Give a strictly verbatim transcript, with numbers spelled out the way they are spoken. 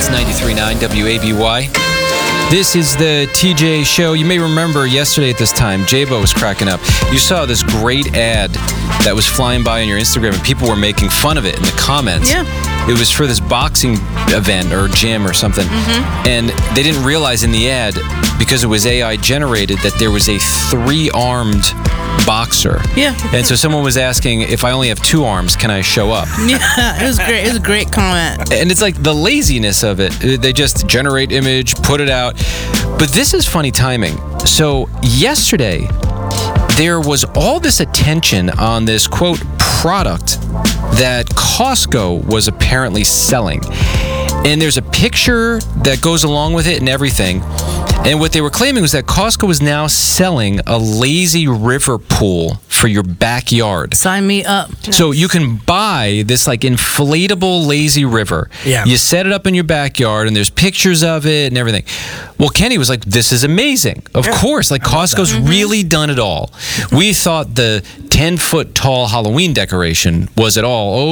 It's ninety-three point nine W A B Y. This is the T J Show. You may remember yesterday at this time, J-Bo was cracking up. You saw this great ad that was flying by on your Instagram, and people were making fun of it in the comments. Yeah. It was for this boxing event or gym or something. Mm-hmm. And they didn't realize in the ad, because it was A I generated, that there was a three-armed boxer. Yeah. And so someone was asking, if I only have two arms, can I show up? Yeah, it was great. It was a great comment. And it's like the laziness of it. They just generate image, put it out. But this is funny timing. So yesterday, there was all this attention on this, quote, product that Costco was apparently selling. And there's a picture that goes along with it and everything. And what they were claiming was that Costco is now selling a lazy river pool for your backyard. Sign me up. So you can buy this like inflatable lazy river. Yeah. You set it up in your backyard and there's pictures of it and everything. Well, Kenny was like, this is amazing. Of Yeah. course, like Costco's mm-hmm. really done it all. We thought the ten foot tall Halloween decoration was it all. Oh,